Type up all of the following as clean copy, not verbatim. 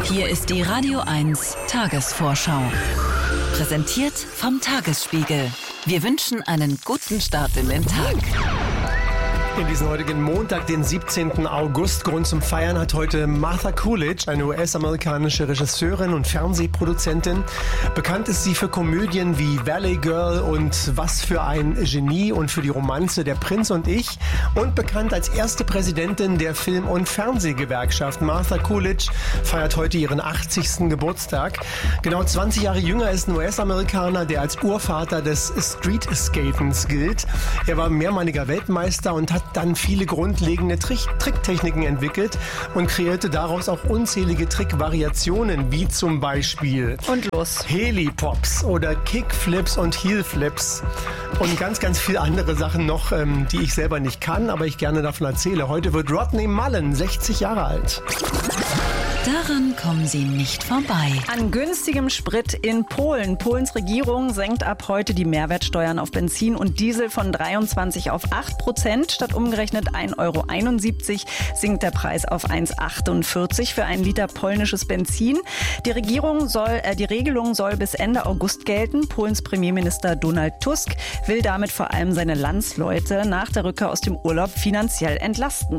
Hier ist die Radio 1 Tagesvorschau. Präsentiert vom Tagesspiegel. Wir wünschen einen guten Start in den Tag. In diesem heutigen Montag, den 17. August, Grund zum Feiern hat heute Martha Coolidge, eine US-amerikanische Regisseurin und Fernsehproduzentin. Bekannt ist sie für Komödien wie Valley Girl und Was für ein Genie und für die Romanze Der Prinz und ich. Und bekannt als erste Präsidentin der Film- und Fernsehgewerkschaft. Martha Coolidge feiert heute ihren 80. Geburtstag. Genau 20 Jahre jünger ist ein US-Amerikaner, der als Urvater des Street-Skatens gilt. Er war mehrmaliger Weltmeister und hat dann viele grundlegende Tricktechniken entwickelt und kreierte daraus auch unzählige Trickvariationen, wie zum Beispiel Heli-Pops oder Kickflips und Heelflips und ganz, ganz viele andere Sachen noch, die ich selber nicht kann, aber ich gerne davon erzähle. Heute wird Rodney Mullen 60 Jahre alt. Daran kommen Sie nicht vorbei. An günstigem Sprit in Polen. Polens Regierung senkt ab heute die Mehrwertsteuern auf Benzin und Diesel von 23 auf 8%. Statt umgerechnet 1,71 € sinkt der Preis auf 1,48 für einen Liter polnisches Benzin. Die Regelung soll bis Ende August gelten. Polens Premierminister Donald Tusk will damit vor allem seine Landsleute nach der Rückkehr aus dem Urlaub finanziell entlasten.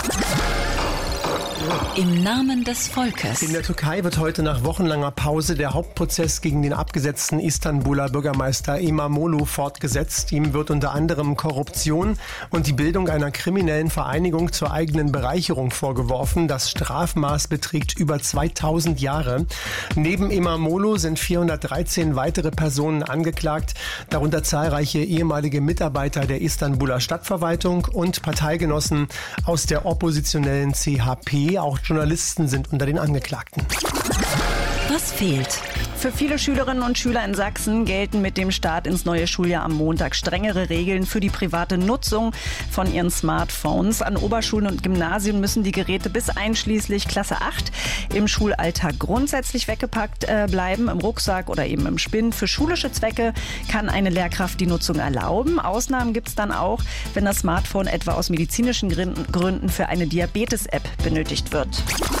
Im Namen des Volkes. In der Türkei wird heute nach wochenlanger Pause der Hauptprozess gegen den abgesetzten Istanbuler Bürgermeister İmamoğlu fortgesetzt. Ihm wird unter anderem Korruption und die Bildung einer kriminellen Vereinigung zur eigenen Bereicherung vorgeworfen. Das Strafmaß beträgt über 2000 Jahre. Neben İmamoğlu sind 413 weitere Personen angeklagt, darunter zahlreiche ehemalige Mitarbeiter der Istanbuler Stadtverwaltung und Parteigenossen aus der oppositionellen CHP. Auch Journalisten sind unter den Angeklagten. Was fehlt? Für viele Schülerinnen und Schüler in Sachsen gelten mit dem Start ins neue Schuljahr am Montag strengere Regeln für die private Nutzung von ihren Smartphones. An Oberschulen und Gymnasien müssen die Geräte bis einschließlich Klasse 8 im Schulalltag grundsätzlich weggepackt bleiben, im Rucksack oder eben im Spind. Für schulische Zwecke kann eine Lehrkraft die Nutzung erlauben. Ausnahmen gibt es dann auch, wenn das Smartphone etwa aus medizinischen Gründen für eine Diabetes-App benötigt wird.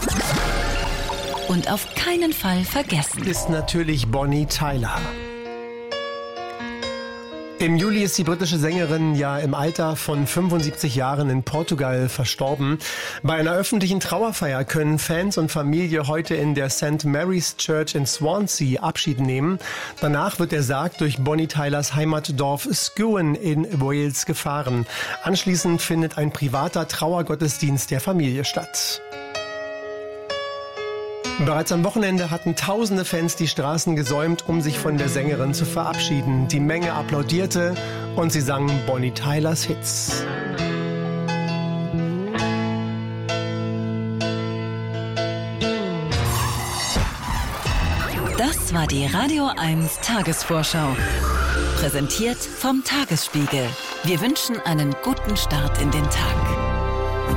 Und auf keinen Fall vergessen ist natürlich Bonnie Tyler. Im Juli ist die britische Sängerin ja im Alter von 75 Jahren in Portugal verstorben. Bei einer öffentlichen Trauerfeier können Fans und Familie heute in der St. Mary's Church in Swansea Abschied nehmen. Danach wird der Sarg durch Bonnie Tylers Heimatdorf Skewen in Wales gefahren. Anschließend findet ein privater Trauergottesdienst der Familie statt. Bereits am Wochenende hatten tausende Fans die Straßen gesäumt, um sich von der Sängerin zu verabschieden. Die Menge applaudierte und sie sangen Bonnie Tylers Hits. Das war die Radio 1 Tagesvorschau. Präsentiert vom Tagesspiegel. Wir wünschen einen guten Start in den Tag.